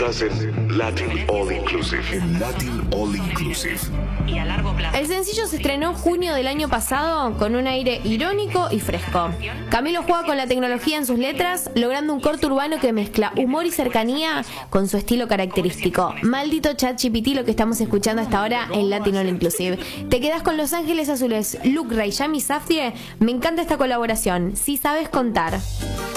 Estás en Latin All Inclusive. En Latin All Inclusive. Y a largo plazo. El sencillo se estrenó en junio del año pasado con un aire irónico y fresco. Camilo juega con la tecnología en sus letras, logrando un corto urbano que mezcla humor y cercanía con su estilo característico. Maldito ChatGPT, lo que estamos escuchando hasta ahora en Latin All Inclusive. Te quedas con Los Ángeles Azules, Luke Ray, Yami Safdie. Me encanta esta colaboración. Si sabes contar.